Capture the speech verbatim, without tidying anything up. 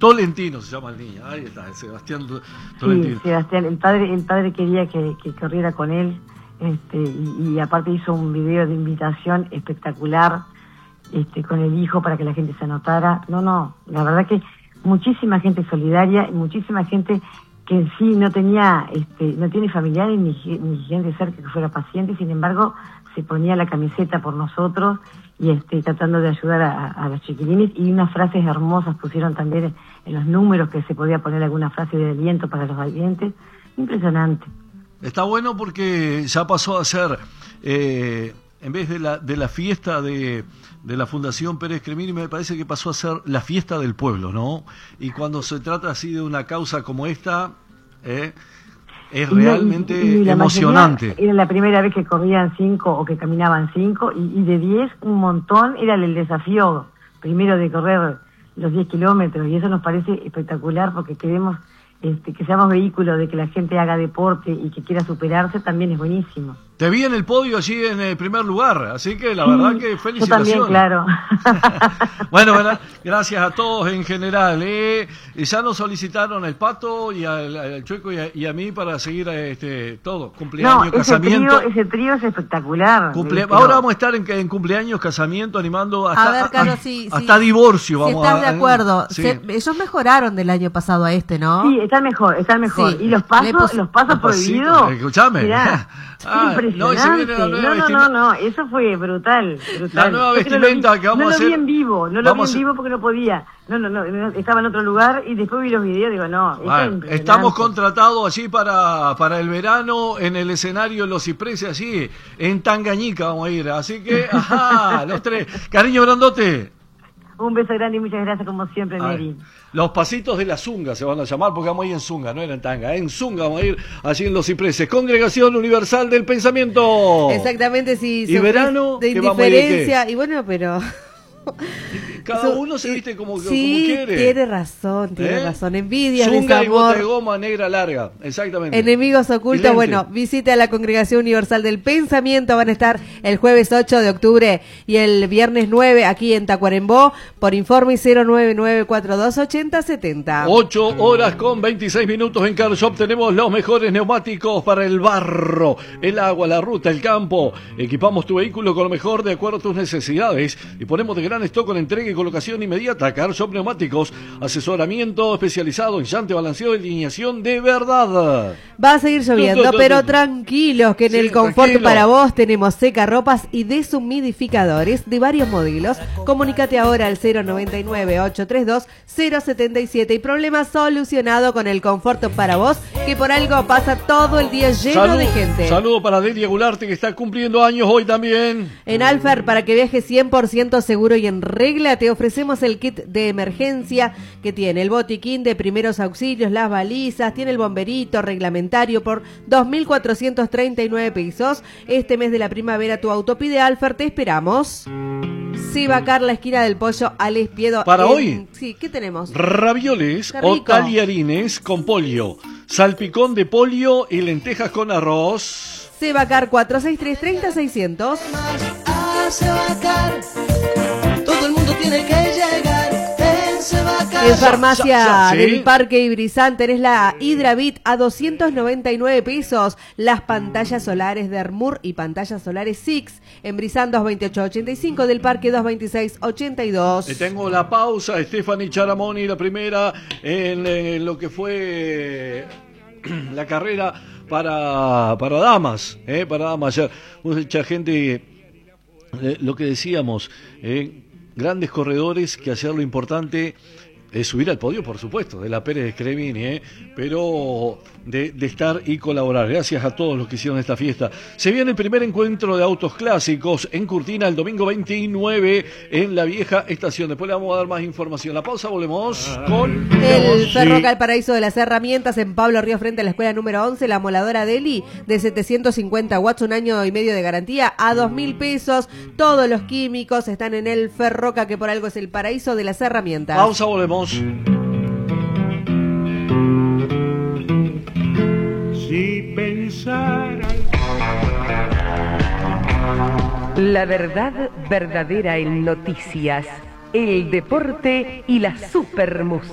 Tolentino se llama el niño, ahí está, Sebastián Tolentino. Sí, Sebastián, el padre, el padre quería que, que corriera con él, este, y, y aparte hizo un video de invitación espectacular, este, con el hijo para que la gente se anotara. No, no, la verdad que muchísima gente solidaria y muchísima gente que en sí no tenía, este, no tiene familiares ni, ni gente cerca que fuera paciente, sin embargo se ponía la camiseta por nosotros y este, tratando de ayudar a, a los chiquilines, y unas frases hermosas pusieron también en los números, que se podía poner alguna frase de aliento para los valientes. Impresionante. Está bueno porque ya pasó a ser, eh, en vez de la, de la fiesta de, de la Fundación Pérez Cremini, me parece que pasó a ser la fiesta del pueblo, ¿no? Y cuando se trata así de una causa como esta, eh, es y realmente y, y emocionante. Era la primera vez que corrían cinco o que caminaban cinco, y, y de diez un montón era el desafío primero de correr los diez kilómetros, y eso nos parece espectacular porque queremos este, que seamos vehículos de que la gente haga deporte y que quiera superarse, también es buenísimo. Te vi en el podio allí en el primer lugar, así que la sí, verdad que felicitaciones. Yo también, claro. Bueno, bueno, gracias a todos en general. ¿eh? Ya nos solicitaron el Pato y al, al Chueco y a, y a mí para seguir este todo, cumpleaños, no, casamiento. Ese trío, ese trío es espectacular. Cumple... Pero... Ahora vamos a estar en, en cumpleaños, casamiento, animando hasta, a ver, Carlos, a, sí, hasta sí. divorcio. Si Vamos estás a, de acuerdo. Sí. Se, ellos mejoraron del año pasado a este, ¿no? Sí, están mejor, están mejor. Sí. Y los pasos, pus... los pasos los prohibidos. Escuchame. Mirá, ah, impresionante. No, no, no, no, no, eso fue brutal, brutal. La nueva vestimenta no vi, que vamos no a hacer. No lo vi en vivo, no lo vamos vi en vivo porque no podía. No, no, no, estaba en otro lugar y después vi los videos y digo, no, bueno, estamos contratados allí para, para el verano en el escenario Los Cipreses, allí en Tangañica vamos a ir. Así que, ajá, los tres. Cariño grandote. Un beso grande y muchas gracias como siempre, Neri. Los pasitos de la Zunga se van a llamar porque vamos a ir en Zunga, no era en Tanga, en Zunga vamos a ir allí en Los Cipreses. Congregación Universal del Pensamiento. Exactamente, sí. Y verano, de indiferencia, y bueno, pero... Cada Eso, uno se viste como, sí, como quiere. Tiene razón, tiene ¿Eh? razón. Envidia, Zunga y bota de desamor. goma negra larga, exactamente. Enemigos ocultos. Bueno, visite a la Congregación Universal del Pensamiento. Van a estar el jueves ocho de octubre y el viernes nueve aquí en Tacuarembó. Por informe cero nueve nueve cuatro dos ocho cero siete cero. ocho horas con veintiséis minutos en Car Shop. Tenemos los mejores neumáticos para el barro, el agua, la ruta, el campo. Equipamos tu vehículo con lo mejor de acuerdo a tus necesidades y ponemos de gran stock con entrega y colocación inmediata. Car Shop Neumáticos, asesoramiento especializado en llante, balanceo y alineación de verdad. Va a seguir lloviendo, pero tranquilos que en sí, el confort tranquilo. Para vos tenemos secarropas y deshumidificadores de varios modelos. Comunícate ahora al cero noventa y nueve ocho tres dos cero setenta y siete y problema solucionado con el confort para vos, que por algo pasa todo el día lleno Salud, de gente. Saludo para Delia Gularte, que está cumpliendo años hoy también. En Alfer, para que viajes cien por ciento seguro y en regla, te ofrecemos el kit de emergencia que tiene el botiquín de primeros auxilios, las balizas, tiene el bomberito reglamentario por dos mil cuatrocientos treinta y nueve pesos. Este mes de la primavera tu auto pide Alfer, te esperamos. Sivacar, la esquina del pollo al Espiedo. Para en... hoy, sí, ¿qué tenemos? Ravioles o tallarines con pollo, salpicón de pollo y lentejas con arroz. Sivacar cuatro seis tres, treinta, seiscientos. Todo el mundo tiene que llegar en Sebacar. En farmacia ya, ya, ¿sí? del Parque Ibrizán tenés la Hidravit a doscientos noventa y nueve pesos. Las pantallas solares de Ermur y pantallas solares Six en Brizán doscientos veintiocho ochenta y cinco, del Parque doscientos veintiséis ochenta y dos. Eh, tengo la pausa, Stephanie Charamoni, la primera en eh, lo que fue la carrera para, para damas, eh, para damas. Ya, mucha gente, eh, lo que decíamos, eh, grandes corredores que hacer lo importante es subir al podio, por supuesto, de la Pérez Cremini, ¿eh? pero de, de estar y colaborar. Gracias a todos los que hicieron esta fiesta. Se viene el primer encuentro de autos clásicos en Curtina el domingo veintinueve en la vieja estación. Después le vamos a dar más información. La pausa, volvemos con el Ferrocal Paraíso de las Herramientas en Pablo Río, frente a la escuela número once, la moladora Deli de setecientos cincuenta watts, un año y medio de garantía a dos mil pesos. Todos los químicos están en el Ferroca, que por algo es el paraíso de las herramientas. Pausa, volvemos. Si pensara... La verdad verdadera en noticias, el deporte y la supermúsica.